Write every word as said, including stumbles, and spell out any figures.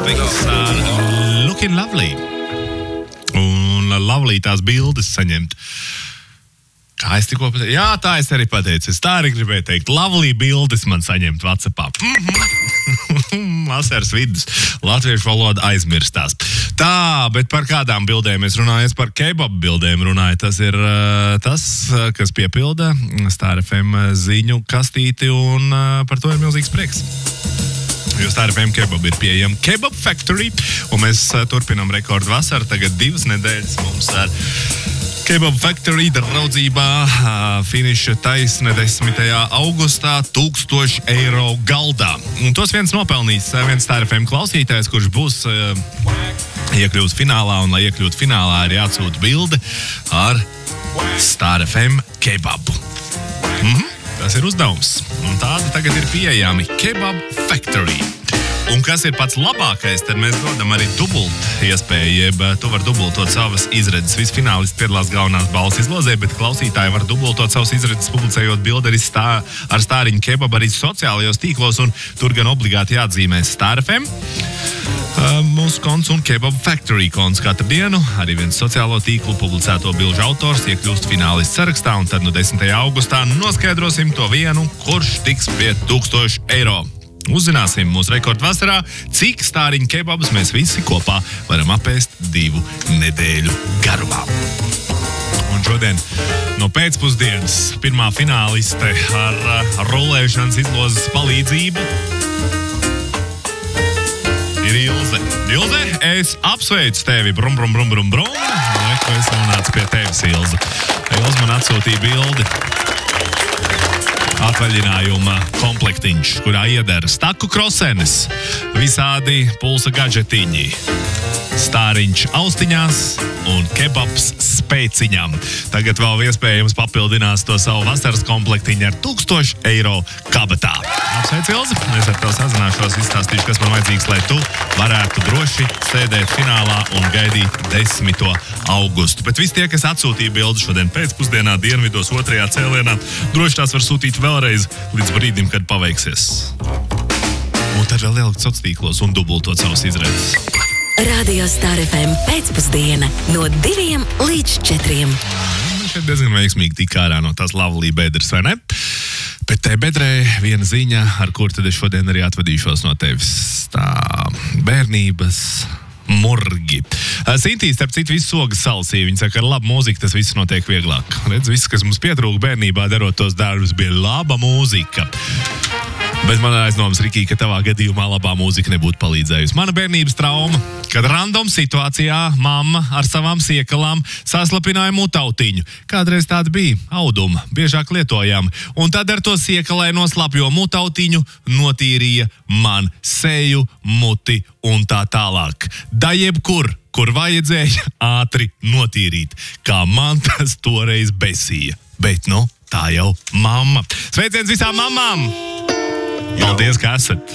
Topics ar Looking Lovely. Un Lovely tās bildes saņemt. Kā es tikko pateicu? Jā, tā es arī pateicu. Es tā arī gribēju teikt. Lovely bildes man saņemt WhatsAppā. Mm-hmm. Vasaras vidus. Latviešu valoda aizmirstās. Tā, bet par kādām bildēm es runāju? Es par kebab bildēm runāju. Tas ir uh, tas, kas piepilda Star F M ziņu kastīti, un uh, par to ir milzīgs prieks. Jo Star F M kebab ir pieejama Kebab Factory, un mēs uh, turpinām rekordu vasaru. Tagad divas nedēļas mums ar Kebab Factory draudzībā uh, finiša taisne desmitajā augustā tūkstoši eiro galdā. Un tos viens nopelnīs, uh, viens Star F M klausītājs, kurš būs uh, iekļūst finālā, un lai iekļūtu finālā ir jāatsūta bilde ar Star F M kebabu. Mhm. Tas ir uzdevums. Un tādi tagad ir pieejami Kebab Factory. Un kas ir pats labākais, tad mēs dodam arī dubult iespēju, jeb tu var dubultot savas izredzes. Visi finālisti piedalās galvenās balvas izlozē, bet klausītāji var dubultot savas izredzes, publicējot bildi arī stā, ar stāriņu kebabu arī sociālajos tīklos, un tur gan obligāti jāatzīmē Star F M. Mūsu konts un Kebab Factory konts katru dienu. Arī viens sociālo tīklu publicēto bilžu autors iekļūst finālistu sarakstā, un tad no desmitajā augustā noskaidrosim to vienu, kurš tiks pie tūkstoši eiro. Uzzināsim mūsu rekordu vasarā, cik stāriņu kebabus mēs visi kopā varam apēst divu nedēļu garumā. Un šodien no pēcpusdienas pirmā fināliste ar, ar rolēšanas izlozes palīdzību ir Ilze. Ilze, es apsveicu tevi. Brum, brum, brum, brum, brum. Neko es nonācu pie tevis, Ilze. Ilze man atsūtīja bildi. Atvaļinājuma komplektiņš, kurā iedara staku krosenes, visādi pulsa gadžetiņi, stāriņš austiņās un kebabs spēciņām. Tagad vēl iespējams papildinās to savu vasaras komplektiņu ar tūkstošu eiro kabatā. Apsveic, Ilzi! Es ar tev sazināšos, izstāstīšu, kas man vajadzīgs, lai tu varētu droši sēdēt finālā un gaidīt desmito augustu. Bet visi tie, kas atsūtīja bildi šodien pēcpusdienā, dienvidos otrajā cēlienā, droši tās var sūtīt vēlreiz līdz brīdim, kad paveiksies. Un tad vēl ielikt sociālos tīklos un dubultot savas izredzes. Radio Star F M pēcpusdiena no diviem līdz četriem. Šeit diezgan veiksmīgi tik ārā no tās Lovely bedres, vai ne? Bet te bedrē viena ziņa, ar kur tad es šodien arī atvadīšos no tevis. Tā bērnības murgi. Sintī, starp citu, visu sogas salsīja. Viņa saka, ar labu mūziku tas viss notiek vieglāk. Redz, viss, kas mums pietrūka bērnībā, darot tos darbus, bija laba mūzika. Bet man aizdomas, Rikī, ka tavā gadījumā labā mūzika nebūtu palīdzējusi. Mana bērnības trauma, kad random situācijā mamma ar savām siekalām saslapināja mutautiņu. Kādreiz tāda bija auduma, biežāk lietojām. Un tad ar to siekalaino slapjo mutautiņu notīrīja man seju, muti un tā tālāk. Da jebkur, kur vajadzēja ātri notīrīt, kā man tas toreiz besīja. Bet, nu, tā jau mamma. Sveiciens visām mamām! Paldies, ka esat!